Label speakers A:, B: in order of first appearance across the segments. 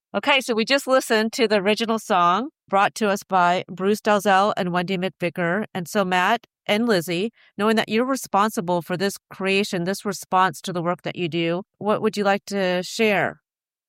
A: Okay, so we just listened to the original song brought to us by Bruce Dalzell and Wendy McVicker. And so, Matt and Lizzie, knowing that you're responsible for this creation, this response to the work that you do, what would you like to share?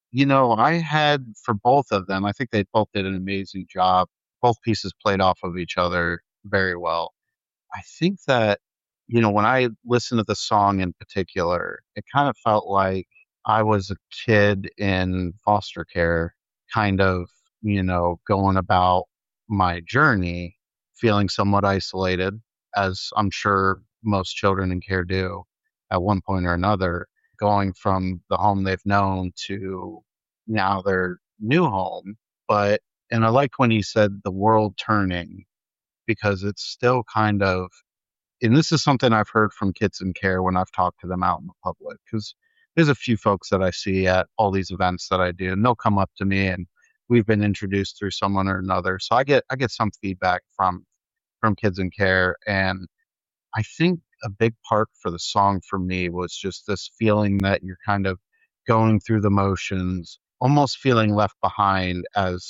B: I had for both of them, I think they both did an amazing job. Both pieces played off of each other very well. I think that, when I listened to the song in particular, it kind of felt like I was a kid in foster care, kind of, going about my journey, feeling somewhat isolated, as I'm sure most children in care do at one point or another, going from the home they've known to now their new home. And I like when he said the world turning, because it's still kind of, and this is something I've heard from kids in care when I've talked to them out in the public, because there's a few folks that I see at all these events that I do, and they'll come up to me and we've been introduced through someone or another. So I get some feedback from kids in care. And I think a big part for the song for me was just this feeling that you're kind of going through the motions, almost feeling left behind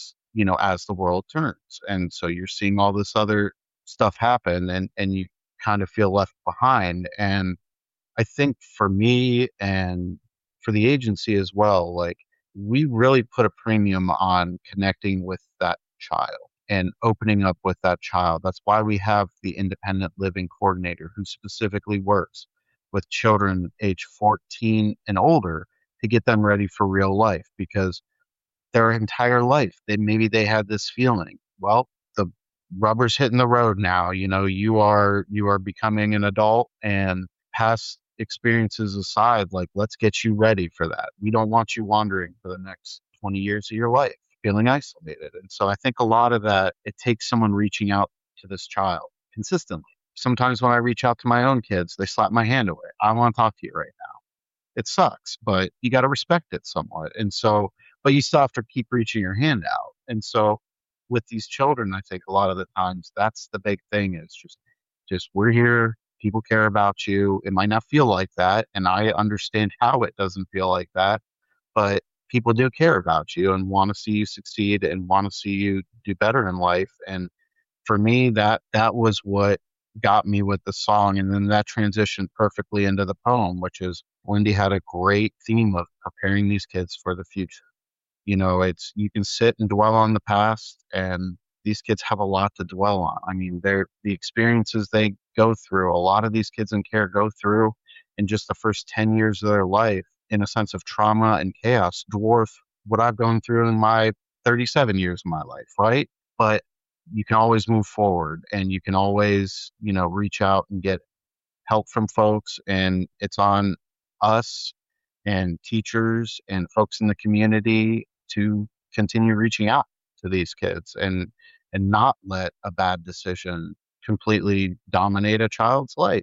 B: as the world turns. And so you're seeing all this other stuff happen, and you kind of feel left behind. And I think for me and for the agency as well, like, we really put a premium on connecting with that child and opening up with that child. That's why we have the independent living coordinator who specifically works with children age 14 and older to get them ready for real life, because their entire life maybe they had this feeling, well, the rubber's hitting the road now. You are becoming an adult, and past experiences aside, like, let's get you ready for that. We don't want you wandering for the next 20 years of your life feeling isolated. And so I think a lot of that, it takes someone reaching out to this child consistently. Sometimes when I reach out to my own kids, they slap my hand away. I want to talk to you right now. It sucks, but you got to respect it somewhat. And so, but you still have to keep reaching your hand out. And so, with these children, I think a lot of the times that's the big thing, is just we're here. People care about you. It might not feel like that, and I understand how it doesn't feel like that, but people do care about you and want to see you succeed and want to see you do better in life. And for me, that was what got me with the song. And then that transitioned perfectly into the poem, which is, Wendy had a great theme of preparing these kids for the future. It's, you can sit and dwell on the past, and these kids have a lot to dwell on. I mean, the experiences they go through, a lot of these kids in care go through in just the first 10 years of their life, in a sense of trauma and chaos, dwarf what I've gone through in my 37 years of my life, right? But you can always move forward, and you can always, reach out and get help from folks. And it's on us and teachers and folks in the community to continue reaching out to these kids, and not let a bad decision completely dominate a child's life.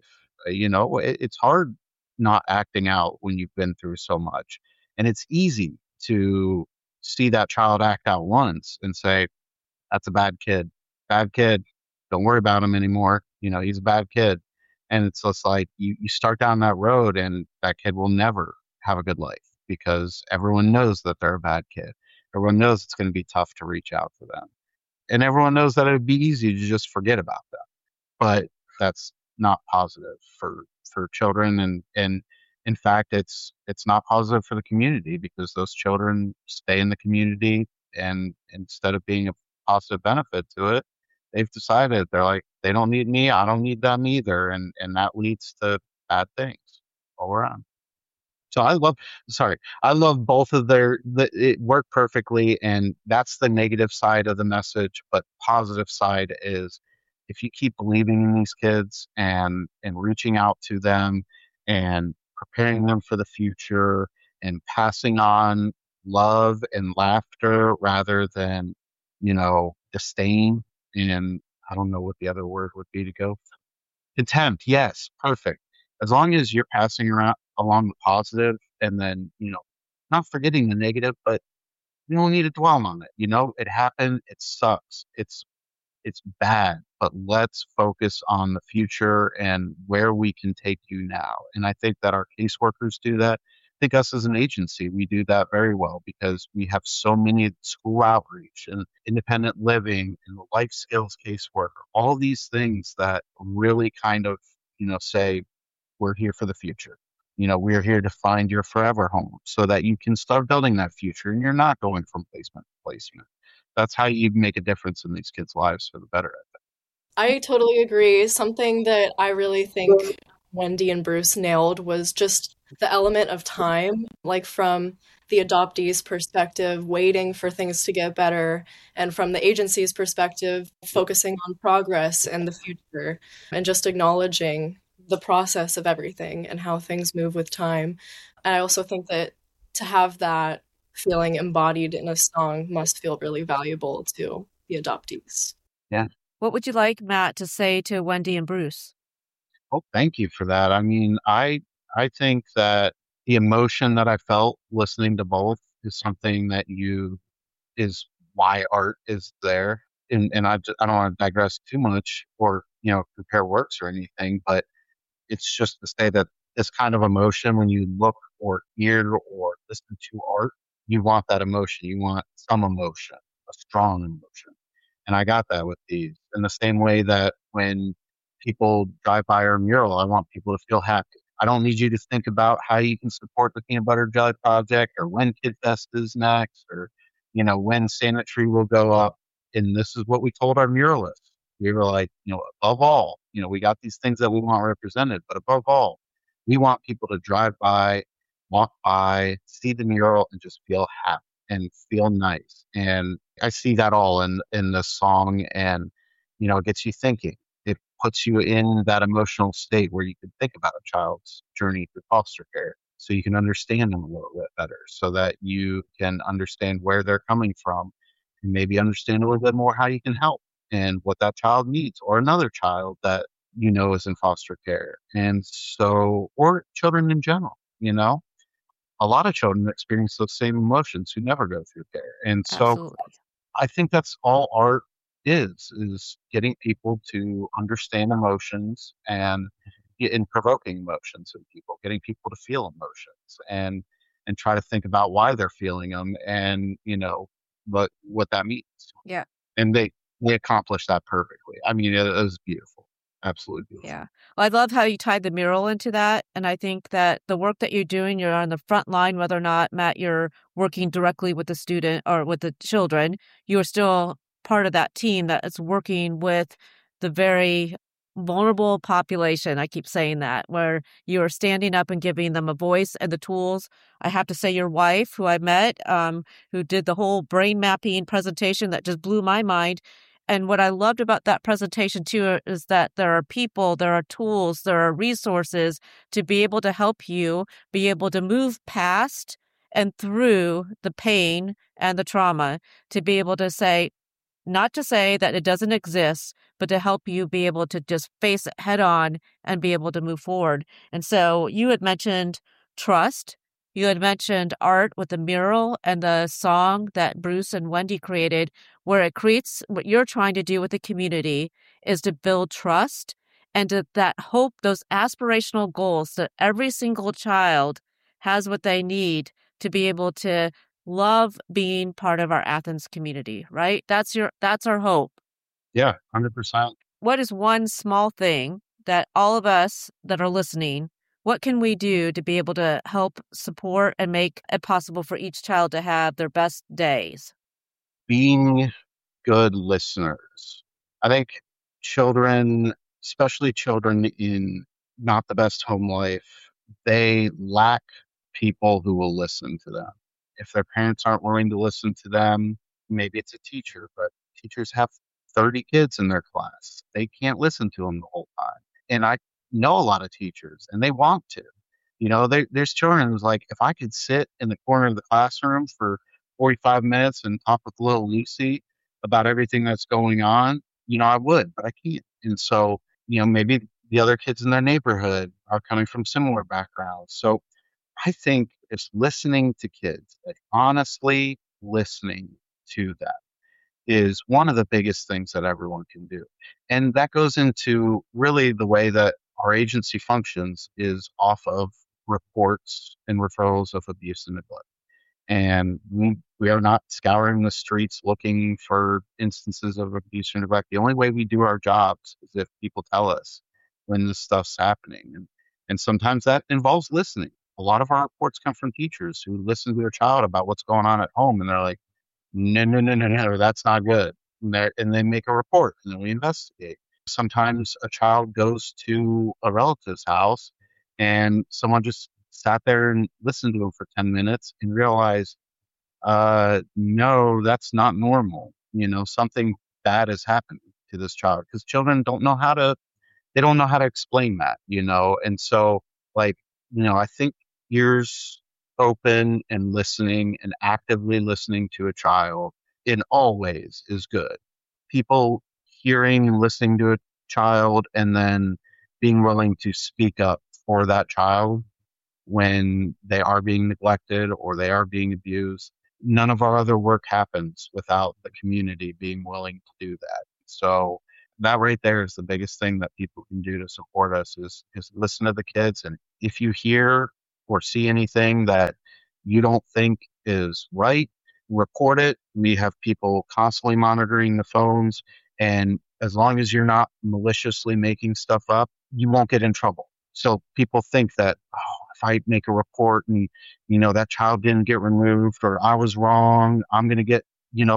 B: It's hard not acting out when you've been through so much. And it's easy to see that child act out once and say, that's a bad kid. Bad kid. Don't worry about him anymore. He's a bad kid. And it's just like, you start down that road, and that kid will never have a good life, because everyone knows that they're a bad kid. Everyone knows it's going to be tough to reach out to them. And everyone knows that it would be easy to just forget about them. But that's not positive for children. And in fact, it's not positive for the community, because those children stay in the community, and instead of being a positive benefit to it, they've decided, they're like, they don't need me, I don't need them either, and that leads to bad things all around. So I love both of it worked perfectly, and that's the negative side of the message. But positive side is, if you keep believing in these kids, and reaching out to them, and preparing them for the future, and passing on love and laughter rather than, disdain, and I don't know what the other word would be to go. Contempt, yes, perfect. As long as you're passing around along the positive, and then, not forgetting the negative, but you don't need to dwell on it. It happened, it sucks. It's bad, but let's focus on the future and where we can take you now. And I think that our caseworkers do that. think us as an agency, we do that very well because we have so many school outreach and independent living and life skills casework, all these things that really kind of, say, we're here for the future. We're here to find your forever home so that you can start building that future and you're not going from placement to placement. That's how you make a difference in these kids' lives for the better.
C: I totally agree. Something that I really think Wendy and Bruce nailed was just the element of time, like from the adoptee's perspective, waiting for things to get better, and from the agency's perspective, focusing on progress and the future, and just acknowledging the process of everything and how things move with time. And I also think that to have that feeling embodied in a song must feel really valuable to the adoptees.
B: Yeah.
A: What would you like, Matt, to say to Wendy and Bruce?
B: Oh, thank you for that. I mean, I think that the emotion that I felt listening to both is something that is why art is there. And I don't want to digress too much or, compare works or anything, but it's just to say that this kind of emotion, when you look or hear or listen to art, you want that emotion. You want some emotion, a strong emotion. And I got that with these. In the same way that when people drive by our mural, I want people to feel happy. I don't need you to think about how you can support the Peanut Butter Jelly Project or when Kid Fest is next or, when Santa Tree will go up. And this is what we told our muralists. We were like, above all, we got these things that we want represented, but above all, we want people to drive by, walk by, see the mural, and just feel happy and feel nice. And I see that all in the song, and it gets you thinking. It puts you in that emotional state where you can think about a child's journey through foster care, so you can understand them a little bit better, so that you can understand where they're coming from, and maybe understand a little bit more how you can help and what that child needs, or another child that is in foster care, and so or children in general. A lot of children experience those same emotions who never go through care. And so
A: Absolutely.
B: I think that's all art is getting people to understand emotions and in provoking emotions in people, getting people to feel emotions and try to think about why they're feeling them and, what that means.
A: Yeah.
B: And they accomplished that perfectly. I mean, it was beautiful. Absolutely beautiful.
A: Yeah. Well, I love how you tied the mural into that. And I think that the work that you're doing, you're on the front line, whether or not, Matt, you're working directly with the student or with the children, you are still part of that team that is working with the very vulnerable population. I keep saying that, where you are standing up and giving them a voice and the tools. I have to say your wife, who I met, who did the whole brain mapping presentation that just blew my mind. And what I loved about that presentation too is that there are people, there are tools, there are resources to be able to help you be able to move past and through the pain and the trauma, to be able to say, not to say that it doesn't exist, but to help you be able to just face it head on and be able to move forward. And so you had mentioned trust. You had mentioned art with the mural and the song that Bruce and Wendy created, where it creates what you're trying to do with the community is to build trust and that hope, those aspirational goals that every single child has what they need to be able to love being part of our Athens community, right? That's our hope.
B: Yeah, 100%.
A: What is one small thing that all of us that are listening, what can we do to be able to help support and make it possible for each child to have their best days?
B: Being good listeners. I think children, especially children in not the best home life, they lack people who will listen to them. If their parents aren't willing to listen to them, maybe it's a teacher, but teachers have 30 kids in their class. They can't listen to them the whole time. And I know a lot of teachers and they want to. There's children who's like, if I could sit in the corner of the classroom for 45 minutes and talk with little Lucy about everything that's going on, I would, but I can't. And so, maybe the other kids in their neighborhood are coming from similar backgrounds. So I think it's listening to kids, like honestly listening to them is one of the biggest things that everyone can do. And that goes into really the way that our agency functions is off of reports and referrals of abuse and neglect. And we are not scouring the streets looking for instances of abuse or neglect. The only way we do our jobs is if people tell us when this stuff's happening. And sometimes that involves listening. A lot of our reports come from teachers who listen to their child about what's going on at home, and they're like, no, that's not good. And they make a report, and then we investigate. Sometimes a child goes to a relative's house and someone just sat there and listened to them for 10 minutes and realized, no, that's not normal. Something bad has happened to this child, because children don't know how to explain that, And so, I think ears open and listening and actively listening to a child in all ways is good. People hearing and listening to a child and then being willing to speak up for that child when they are being neglected or they are being abused. None of our other work happens without the community being willing to do that. So that right there is the biggest thing that people can do to support us is listen to the kids. And if you hear or see anything that you don't think is right, report it. We have people constantly monitoring the phones. And as long as you're not maliciously making stuff up, you won't get in trouble. So people think that, if I make a report and, that child didn't get removed or I was wrong, I'm going to get,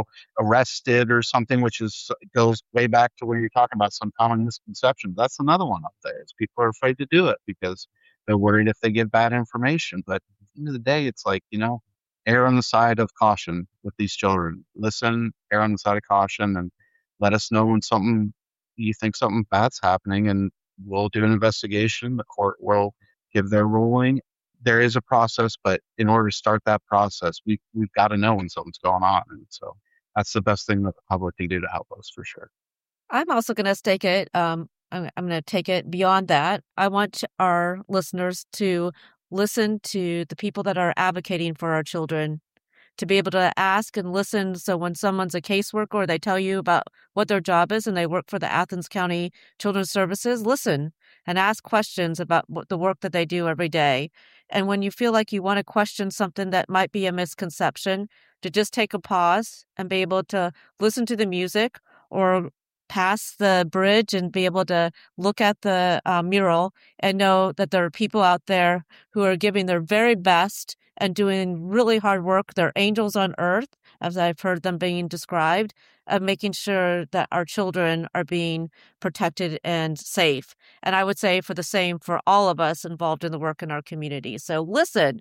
B: arrested or something, which goes way back to where you're talking about some common misconceptions. That's another one up there. Is people are afraid to do it because they're worried if they give bad information. But at the end of the day, it's like, err on the side of caution with these children. Listen, err on the side of caution, and let us know when you think something bad's happening, and we'll do an investigation. The court will give their ruling. There is a process, but in order to start that process, we've got to know when something's going on. And so that's the best thing that the public can do to help us, for sure.
A: I'm also going to stake it. I'm going to take it beyond that. I want our listeners to listen to the people that are advocating for our children, to be able to ask and listen. So when someone's a caseworker or they tell you about what their job is and they work for the Athens County Children's Services, listen and ask questions about the work that they do every day. And when you feel like you want to question something that might be a misconception, to just take a pause and be able to listen to the music or pass the bridge and be able to look at the mural and know that there are people out there who are giving their very best and doing really hard work. They're angels on earth, as I've heard them being described, of making sure that our children are being protected and safe. And I would say for the same for all of us involved in the work in our community. So listen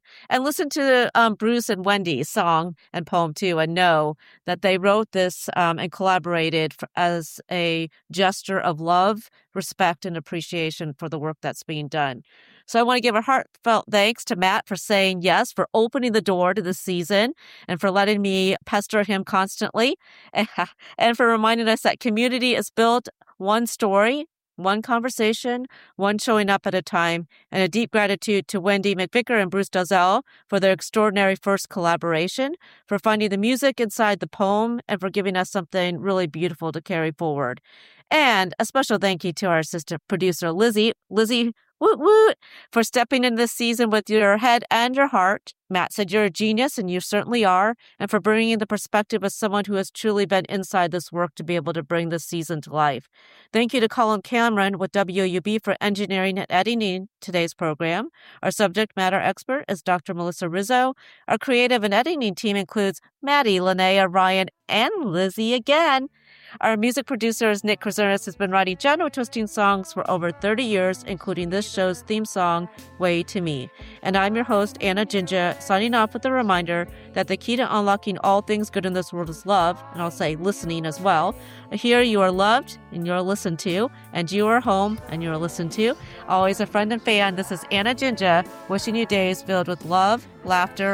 A: to Bruce and Wendy's song and poem too, and know that they wrote this and collaborated as a gesture of love, respect, and appreciation for the work that's being done. So I want to give a heartfelt thanks to Matt for saying yes, for opening the door to this season, and for letting me pester him constantly, and for reminding us that community is built one story, one conversation, one showing up at a time. And a deep gratitude to Wendy McVicker and Bruce Dalzell for their extraordinary first collaboration, for finding the music inside the poem, and for giving us something really beautiful to carry forward. And a special thank you to our assistant producer, Lizzie, woot woot, for stepping in this season with your head and your heart. Matt said you're a genius, and you certainly are, and for bringing the perspective of someone who has truly been inside this work to be able to bring this season to life. Thank you to Colin Cameron with WUB for engineering and editing today's program. Our subject matter expert is Dr. Melissa Rizzo. Our creative and editing team includes Maddie, Linnea, Ryan, and Lizzie again. Our music producer is Nick Krasernis, who's been writing genre twisting songs for over 30 years, including this show's theme song, Way to Me. And I'm your host, Anna Jinja, signing off with a reminder that the key to unlocking all things good in this world is love, and I'll say listening as well. Here you are loved and you're listened to, and you are home and you're listened to. Always a friend and fan, this is Anna Jinja, wishing you days filled with love, laughter,